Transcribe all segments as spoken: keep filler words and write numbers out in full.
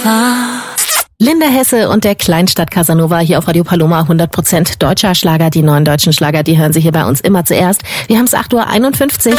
Linda Hesse und der Kleinstadt Casanova hier auf Radio Paloma, hundert Prozent deutscher Schlager. Die neuen deutschen Schlager, die hören Sie hier bei uns immer zuerst. Wir haben es acht Uhr einundfünfzig.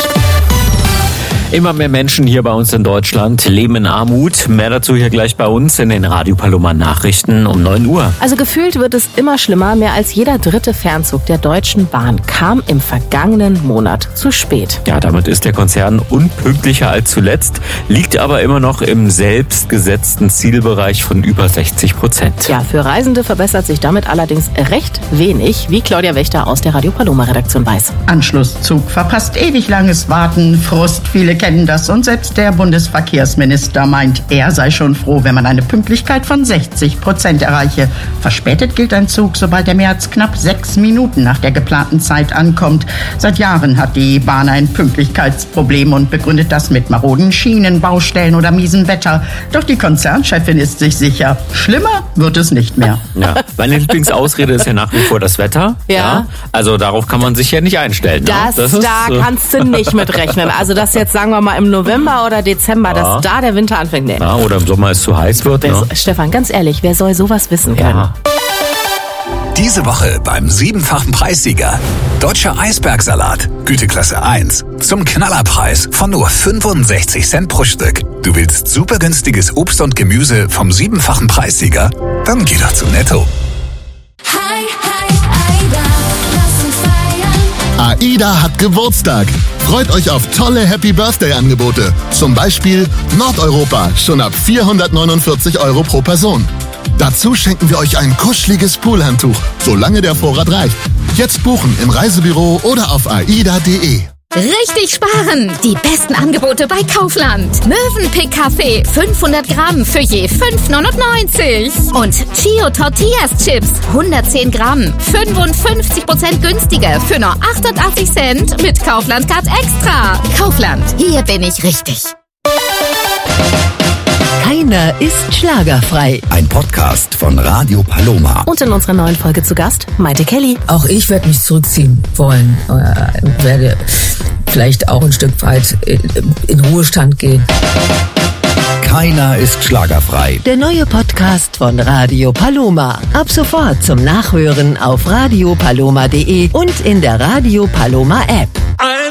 Immer mehr Menschen hier bei uns in Deutschland leben in Armut. Mehr dazu hier gleich bei uns in den Radio Paloma Nachrichten um neun Uhr. Also gefühlt wird es immer schlimmer. Mehr als jeder dritte Fernzug der Deutschen Bahn kam im vergangenen Monat zu spät. Ja, damit ist der Konzern unpünktlicher als zuletzt, liegt aber immer noch im selbstgesetzten Zielbereich von über sechzig Prozent. Ja, für Reisende verbessert sich damit allerdings recht wenig, wie Claudia Wächter aus der Radio Paloma Redaktion weiß. Anschlusszug verpasst, ewig langes Warten, Frust, viele kennen das und selbst der Bundesverkehrsminister meint, er sei schon froh, wenn man eine Pünktlichkeit von sechzig Prozent erreiche. Verspätet gilt ein Zug, sobald er mehr als knapp sechs Minuten nach der geplanten Zeit ankommt. Seit Jahren hat die Bahn ein Pünktlichkeitsproblem und begründet das mit maroden Schienen, Baustellen oder miesen Wetter. Doch die Konzernchefin ist sich sicher, schlimmer wird es nicht mehr. Ja, meine Lieblingsausrede ist ja nach wie vor das Wetter. Ja. ja. Also darauf kann man sich ja nicht einstellen. Das, ne? das ist, da äh kannst du nicht mit rechnen. Also das jetzt sagen wir mal im November oder Dezember, ja. dass da der Winter anfängt. Nee. Ja, oder im Sommer es zu heiß wird. Wer, Ne? Stefan, ganz ehrlich, wer soll sowas wissen können? Ja. Diese Woche beim siebenfachen Preissieger. Deutscher Eisbergsalat, Güteklasse eins. Zum Knallerpreis von nur fünfundsechzig Cent pro Stück. Du willst super günstiges Obst und Gemüse vom siebenfachen Preissieger? Dann geh doch zu Netto. Hi, hi, Aida, lass uns feiern. AIDA hat Geburtstag. Freut euch auf tolle Happy Birthday Angebote. Zum Beispiel Nordeuropa, schon ab vierhundertneunundvierzig Euro pro Person. Dazu schenken wir euch ein kuscheliges Poolhandtuch, solange der Vorrat reicht. Jetzt buchen im Reisebüro oder auf aida punkt de. Richtig sparen! Die besten Angebote bei Kaufland. Mövenpick Kaffee fünfhundert Gramm für je fünf neunundneunzig. Und Chio Tortillas Chips hundertzehn Gramm, fünfundfünfzig Prozent günstiger für nur achtundachtzig Cent mit Kaufland Card Extra. Kaufland, hier bin ich richtig. Keiner ist schlagerfrei. Ein Podcast von Radio Paloma. Und in unserer neuen Folge zu Gast Maite Kelly. Auch ich werde mich zurückziehen wollen. Äh, werde vielleicht auch ein Stück weit in, in Ruhestand gehen. Keiner ist schlagerfrei. Der neue Podcast von Radio Paloma. Ab sofort zum Nachhören auf radio paloma punkt de und in der Radio Paloma App.